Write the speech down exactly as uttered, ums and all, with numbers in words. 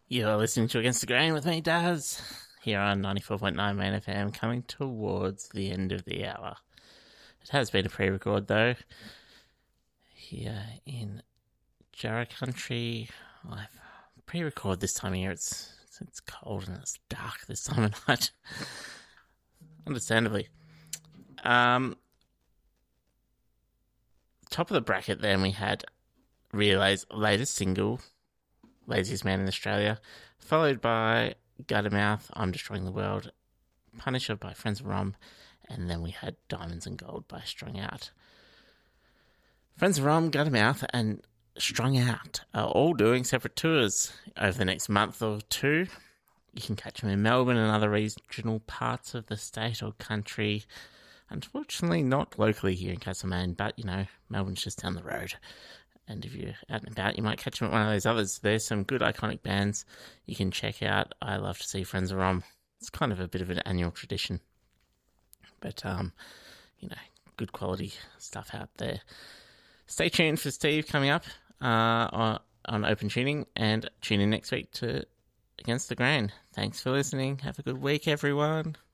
You're listening to Against the Grain with me, Daz, here on ninety-four point nine Main F M, coming towards the end of the hour. It has been a pre-record, though, here in Jarrah Country. I've pre-record this time of year. It's, it's, it's cold and it's dark this time of night. Understandably. Um, top of the bracket then we had Relay's latest single, Laziest Man in Australia, followed by Guttermouth, I'm Destroying the World, Punisher by Friends of Rom, and then we had Diamonds and Gold by Strung Out. Friends of Rom, Guttermouth, and Strung Out are all doing separate tours over the next month or two. You can catch them in Melbourne and other regional parts of the state or country. Unfortunately, not locally here in Castlemaine, but, you know, Melbourne's just down the road. And if you're out and about, you might catch them at one of those others. There's some good iconic bands you can check out. I love to see Friends of Rom. It's kind of a bit of an annual tradition. But, um, you know, good quality stuff out there. Stay tuned for Steve coming up uh, on, on Open Tuning, and tune in next week to Against the Grain. Thanks for listening. Have a good week, everyone.